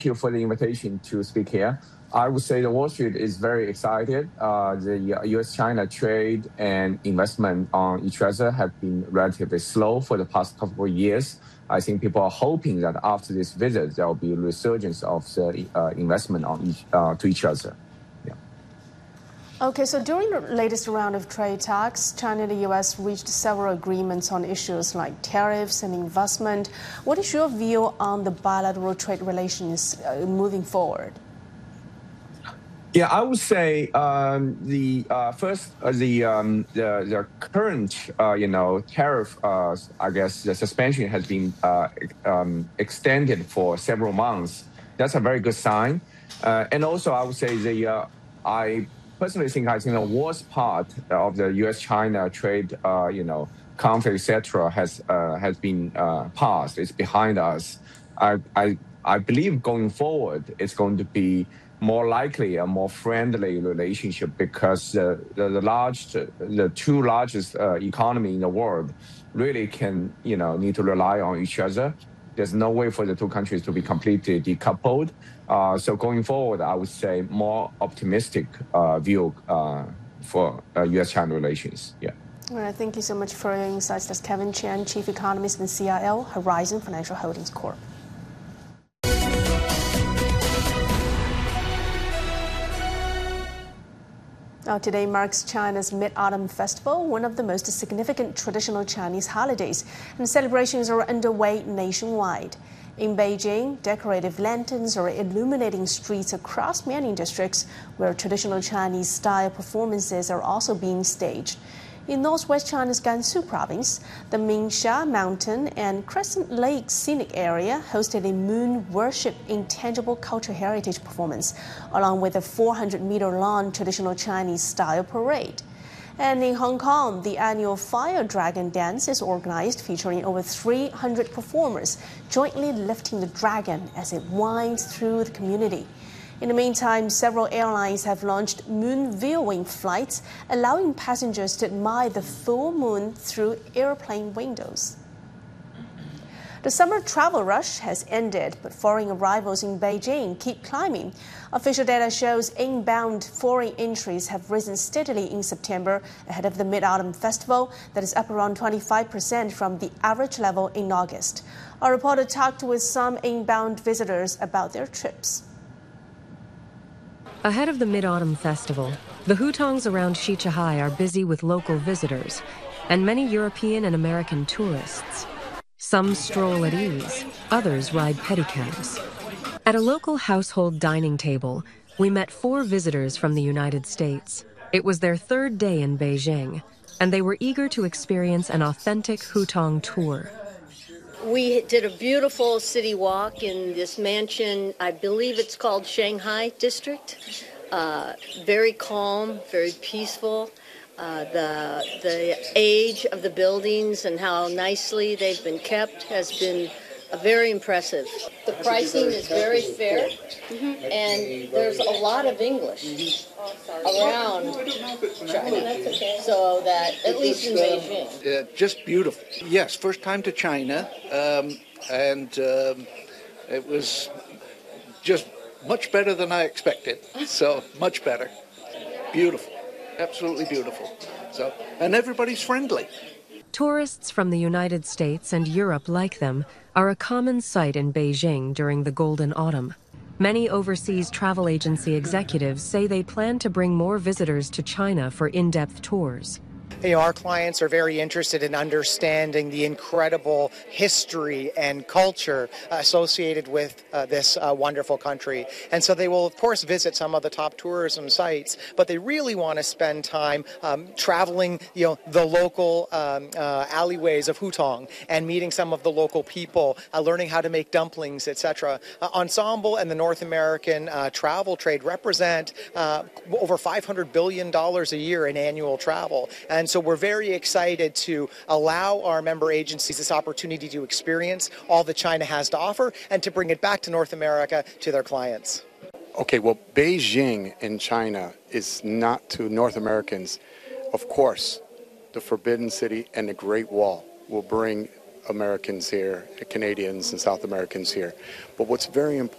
you for the invitation to speak here. I would say the Wall Street is very excited. The U.S.-China trade and investment on each other have been relatively slow for the past couple of years. I think people are hoping that after this visit, there will be a resurgence of the investment on to each other. Yeah. Okay, so during the latest round of trade talks, China and the U.S. reached several agreements on issues like tariffs and investment. What is your view on the bilateral trade relations moving forward? Yeah, I would say the current tariff I guess the suspension has been extended for several months. That's a very good sign, and also I would say I personally think the worst part of the U.S.-China trade conflict, etc. has been passed. It's behind us. I believe going forward it's going to be more likely a more friendly relationship because the two largest economy in the world really can need to rely on each other. There's no way for the two countries to be completely decoupled. So going forward, I would say more optimistic view for U.S.-China relations. Yeah. All right, thank you so much for your insights. That's Kevin Chen, Chief Economist and CIO, Horizon Financial Holdings Corp. Today marks China's Mid-Autumn Festival, one of the most significant traditional Chinese holidays, and celebrations are underway nationwide. In Beijing, decorative lanterns are illuminating streets across many districts, where traditional Chinese-style performances are also being staged. In northwest China's Gansu province, the Mingsha Mountain and Crescent Lake scenic area hosted a moon worship intangible cultural heritage performance, along with a 400-meter-long traditional Chinese-style parade. And in Hong Kong, the annual Fire Dragon Dance is organized, featuring over 300 performers jointly lifting the dragon as it winds through the community. In the meantime, several airlines have launched moon viewing flights, allowing passengers to admire the full moon through airplane windows. The summer travel rush has ended, but foreign arrivals in Beijing keep climbing. Official data shows inbound foreign entries have risen steadily in September ahead of the Mid-Autumn Festival, that is up around 25% from the average level in August. Our reporter talked with some inbound visitors about their trips. Ahead of the Mid-Autumn Festival, the hutongs around Shichahai are busy with local visitors and many European and American tourists. Some stroll at ease, others ride pedicabs. At a local household dining table, we met 4 visitors from the United States. It was their 3rd day in Beijing, and they were eager to experience an authentic hutong tour. We did a beautiful city walk in this mansion. I believe it's called Shanghai District. Very calm, very peaceful. The age of the buildings and how nicely they've been kept has been very impressive. The pricing is very fair, and there's a lot of English around China, so that, at least in Beijing. Just beautiful. Yes, first time to China, and it was just much better than I expected, so much better. Beautiful, absolutely beautiful. So, and everybody's friendly. Tourists from the United States and Europe like them are a common sight in Beijing during the Golden Autumn. Many overseas travel agency executives say they plan to bring more visitors to China for in-depth tours. Our clients are very interested in understanding the incredible history and culture associated with this wonderful country. And so they will, of course, visit some of the top tourism sites, but they really want to spend time traveling, the local alleyways of Hutong and meeting some of the local people, learning how to make dumplings, etc. Ensemble and the North American travel trade represent over $500 billion a year in annual travel. And so we're very excited to allow our member agencies this opportunity to experience all that China has to offer and to bring it back to North America to their clients. Okay, well, Beijing in China is not to North Americans. Of course, the Forbidden City and the Great Wall will bring Americans here, Canadians and South Americans here. But what's very important